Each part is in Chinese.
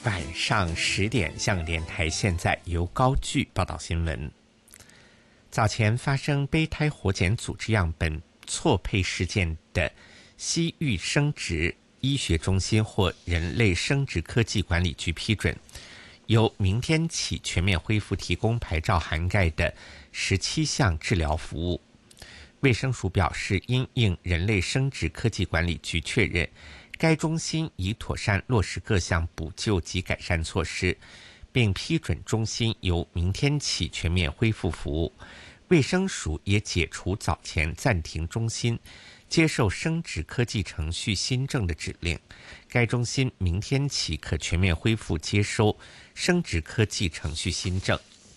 晚上10点，香港电台现在由高炬报道新闻。早前发生胚胎活检组织样本错配事件的西域生殖医学中心获人类生殖科技管理局批准，由明天起全面恢复提供牌照涵盖的17项治疗服务。卫生署表示，因应人类生殖科技管理局确认，该中心已妥善落实各项补救及改善措施，并批准中心由明天起全面恢复服务。卫生署也解除早前暂停中心接受生殖科技程序新政的指令，该中心明天起可全面恢复接收生殖科技程序新政。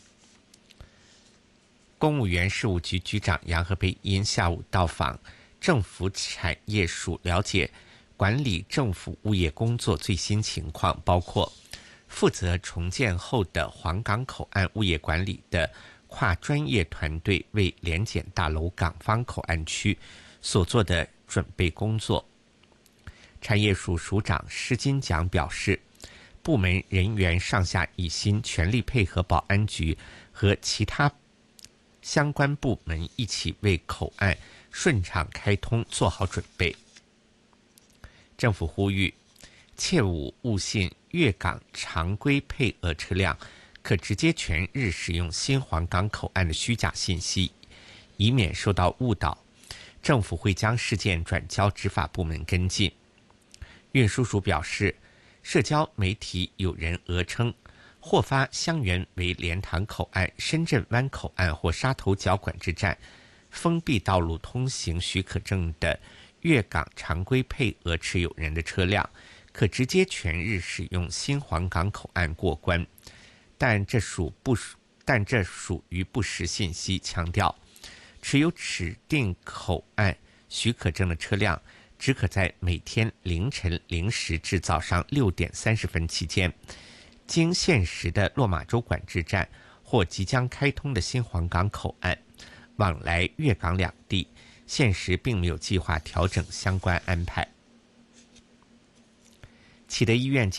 公务员事务局局长杨和培因下午到访政府产业署，了解管理政府物业工作最新情况，包括负责重建后的黄港口岸物业管理的跨专业团队为联检大楼港方口岸区所做的准备工作。产业署署长施金奖表示，部门人员上下一心，全力配合保安局和其他相关部门一起为口岸顺畅开通做好准备。政府呼吁切勿误信粤港常规配额车辆可直接全日使用新黄港口岸的虚假信息，以免受到误导。政府会将事件转交执法部门跟进。运输署表示，社交媒体有人讹称获发香园围莲塘口岸、深圳湾口岸或沙头角管制站封闭道路通行许可证的粤港常规配额持有人的车辆，可直接全日使用新黄港口岸过关，但这属于不实信息，强调持有指定口岸许可证的车辆只可在每天凌晨0时至早上6点30分期间经现时的落马洲管制站或即将开通的新黄港口岸往来粤港两地，现时并没有计划调整相关安排。启德医院